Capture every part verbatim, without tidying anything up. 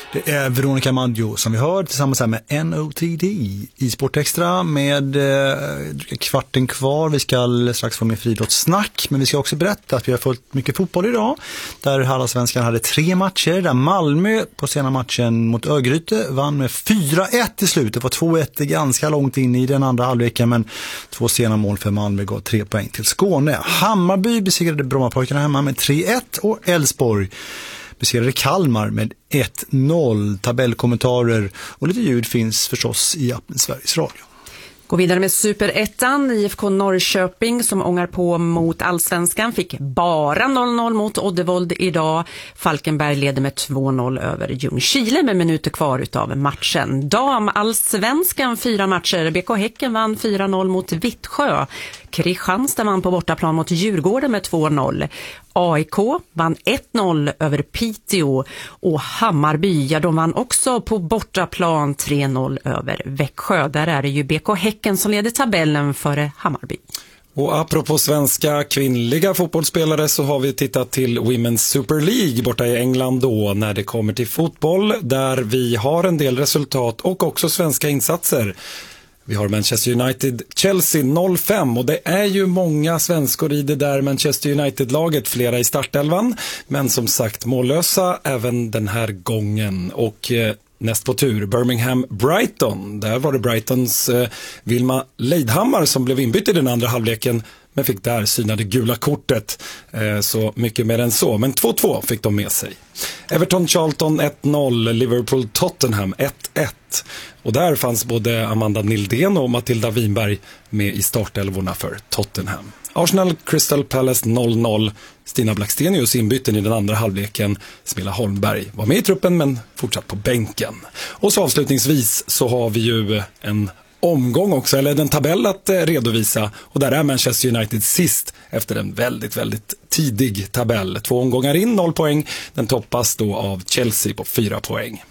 Det är Veronica Maggio som vi hör tillsammans här med N O T D i Sportextra med eh, kvarten kvar. Vi ska strax få med friidrottssnack, men vi ska också berätta att vi har följt mycket fotboll idag. Där Hallandsvenskan hade tre matcher, där Malmö på sena matchen mot Örgryte vann med fyra ett i slutet. Det var två ett ganska långt in i den andra halvleken, men två sena mål för Malmö gav tre poäng till Skåne. Hammarby besegrade Brommapojkarna hemma med tre ett och Elfsborg besegrade Kalmar med ett noll. Tabellkommentarer och lite ljud finns förstås i appen Sveriges Radio. Gå vidare med Superettan. I F K Norrköping som ångar på mot Allsvenskan fick bara noll noll mot Oddevold idag. Falkenberg leder med två noll över Ljungskile med minuter kvar utav matchen. Dam Allsvenskan fyra matcher. B K Häcken vann fyra noll mot Vittsjö. Kristianstad vann på bortaplan mot Djurgården med två noll. A I K vann ett noll över Piteå och Hammarby, ja, de vann också på bortaplan tre noll över Växjö. Där är det ju B K Häcken som leder tabellen före Hammarby. Och apropå svenska kvinnliga fotbollsspelare så har vi tittat till Women's Super League borta i England då när det kommer till fotboll, där vi har en del resultat och också svenska insatser. Vi har Manchester United-Chelsea noll fem och det är ju många svenskor i det där Manchester United-laget, flera i startelvan, men som sagt mållösa även den här gången. Och eh, näst på tur, Birmingham-Brighton. Där var det Brightons eh, Vilma Leidhammar som blev inbytt i den andra halvleken, men fick där synade gula kortet. Eh, så mycket mer än så. Men två två fick de med sig. Everton-Charlton ett noll, Liverpool-Tottenham ett ett. Och där fanns både Amanda Nildén och Matilda Winberg med i startelvorna för Tottenham. Arsenal Crystal Palace noll noll. Stina Blackstenius inbytten i den andra halvleken. Smilla Holmberg var med i truppen men fortsatt på bänken. Och så avslutningsvis så har vi ju en omgång också, eller en tabell att eh, redovisa, och där är Manchester United sist efter en väldigt, väldigt tidig tabell. Två omgångar in, noll poäng. Den toppas då av Chelsea på fyra poäng.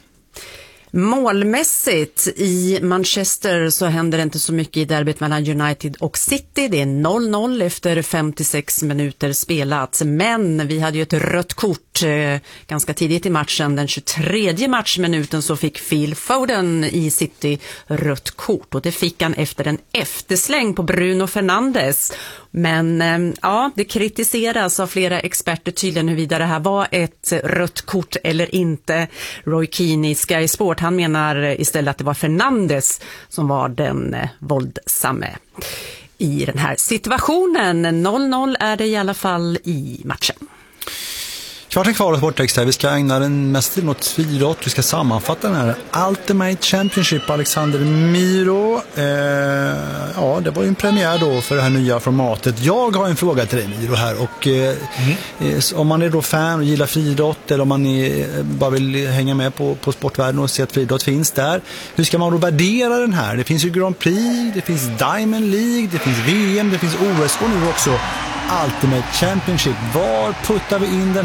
Målmässigt i Manchester så händer det inte så mycket i derbyt mellan United och City. Det är noll noll efter femtiosex minuter spelat. Men vi hade ju ett rött kort eh, ganska tidigt i matchen. Den tjugotredje matchminuten så fick Phil Foden i City rött kort. Och det fick han efter en eftersläng på Bruno Fernandes. Men eh, ja, det kritiseras av flera experter tydligen huruvida det här var ett rött kort eller inte. Roy Keane i Sky Sport, han menar istället att det var Fernandes som var den eh, våldsamme i den här situationen. noll noll är det i alla fall i matchen. Kvarten kvar av Sportextra. Vi ska ägna den mest till något friidrott. Vi ska sammanfatta den här Ultimate Championship. Alexander Miro. Eh, ja, det var ju en premiär då för det här nya formatet. Jag har en fråga till dig, Miro, här. Och, eh, mm. eh, om man är då fan och gillar friidrott, eller om man är, bara vill hänga med på, på sportvärlden och se att friidrott finns där. Hur ska man då värdera den här? Det finns ju Grand Prix, det finns Diamond League, det finns V M, det finns O S och nu också Ultimate Championship. Var puttar vi in den